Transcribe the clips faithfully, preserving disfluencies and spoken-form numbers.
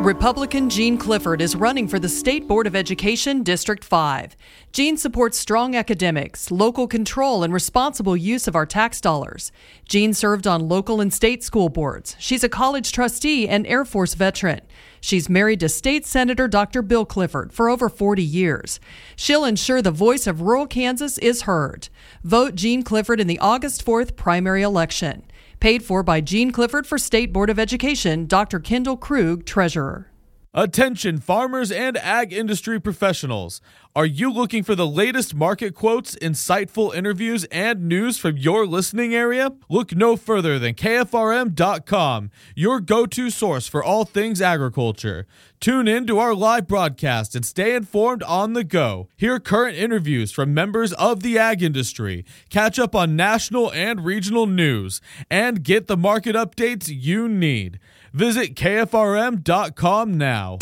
Republican Gene Clifford is running for the State Board of Education District five. Gene supports strong academics, local control, and responsible use of our tax dollars. Gene served on local and state school boards. She's a college trustee and Air Force veteran. She's married to State Senator Doctor Bill Clifford for over forty years. She'll ensure the voice of rural Kansas is heard. Vote Gene Clifford in the August fourth primary election. Paid for by Gene Clifford for State Board of Education, Doctor Kendall Krug, Treasurer. Attention farmers and ag industry professionals. Are you looking for the latest market quotes, insightful interviews, and news from your listening area? Look no further than K F R M dot com, your go-to source for all things agriculture. Tune in to our live broadcast and stay informed on the go. Hear current interviews from members of the ag industry, catch up on national and regional news, and get the market updates you need. Visit K F R M dot com now.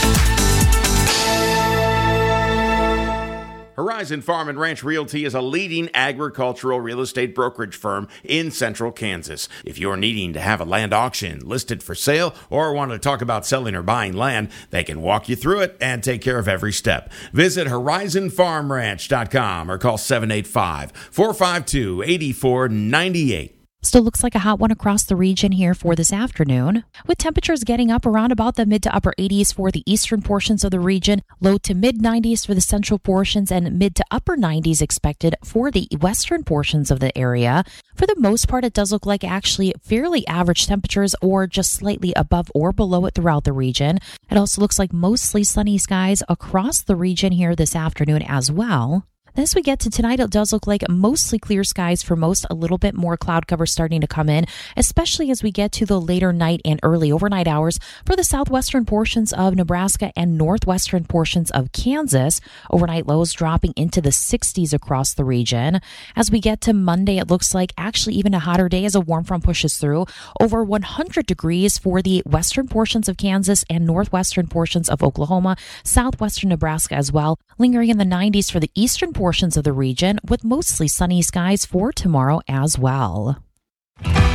Horizon Farm and Ranch Realty is a leading agricultural real estate brokerage firm in central Kansas. If you're needing to have a land auction listed for sale or want to talk about selling or buying land, they can walk you through it and take care of every step. Visit Horizon Farm Ranch dot com or call seven eight five, four five two, eight four nine eight. Still looks like a hot one across the region here for this afternoon, with temperatures getting up around about the mid to upper eighties for the eastern portions of the region, low to mid nineties for the central portions, and mid to upper nineties expected for the western portions of the area. For the most part, it does look like actually fairly average temperatures or just slightly above or below it throughout the region. It also looks like mostly sunny skies across the region here this afternoon as well. As we get to tonight, it does look like mostly clear skies for most, a little bit more cloud cover starting to come in, especially as we get to the later night and early overnight hours for the southwestern portions of Nebraska and northwestern portions of Kansas. Overnight lows dropping into the sixties across the region. As we get to Monday, it looks like actually even a hotter day as a warm front pushes through. Over one hundred degrees for the western portions of Kansas and northwestern portions of Oklahoma, southwestern Nebraska as well. Lingering in the nineties for the eastern portions of the region with mostly sunny skies for tomorrow as well.